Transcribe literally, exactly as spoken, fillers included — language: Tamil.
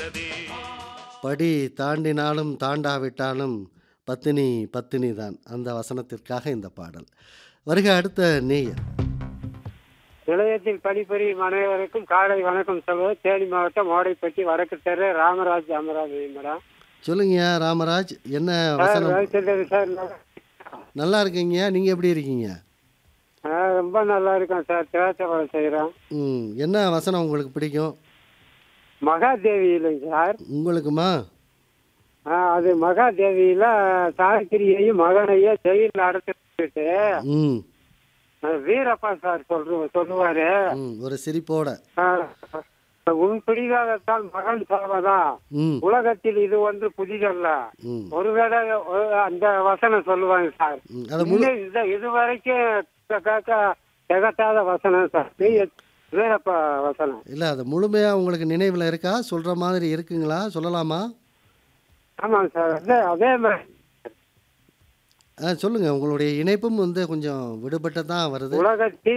படி தாண்டினாலும் தாண்டாவிட்டாலும் பத்தினி பத்தினி தான். அந்த வசனத்திற்காக இந்த பாடல். வருக அடுத்த நேயர். நிலையத்தில் பணிபுரியும் அனைவருக்கும் காலை வணக்கம் சொல்வது தேனி மாவட்டம் ஓடைப்பட்டி வடக்கு தெரு ராமராஜ் அமராஜ் மேடம். சொல்லுங்கய்யா ராமராஜ், என்ன சார் வசனம்? வயசுல சார் நல்லா- நல்லா இருக்கீங்க, நீங்க எப்படி இருக்கீங்க? ஆ, ரொம்ப நல்லா இருக்கேன் சார். திராட்சை பழம் செய்கிறோம். ம் என்ன வசனம் உங்களுக்கு பிடிக்கும்? மகாதேவி இல்லைங்க சார். உங்களுக்குமா? ஆ, அது மகாதேவியில சாவித்திரியையும் மகனையும் ஜெயிலில் அடைச்சிட்டு ம் வீரப்பா சார் சொல்று சொல்லுவாரு. ம் ஒரு சிரிப்போட. ஆ, உன் பிடிவாதத்தால் மகன் சாவதா, ம் உலகத்தில் இது ஒன்று புதிதல்ல. ம் ஒருவேளை ஒ- அந்த வசனம் சொல்லுவாங்க சார். ம். அது முழு இன்னும் இது இதுவரைக்கும் கேட்க திகட்டாத வசனம் சார். வீரப்பா வசனம். இல்லை, அது முழுமையாக உங்களுக்கு நினைவில் இருக்கா? சொல்கிற மாதிரி இருக்குங்களா? சொல்லலாமா? ஆமாங்க சார். அதே அதே மாதிரி ஆ சொல்லுங்கள். உங்களுடைய இணைப்பும் வந்து கொஞ்சம் விடுபட்டு தான் வருது. உலகத்தில்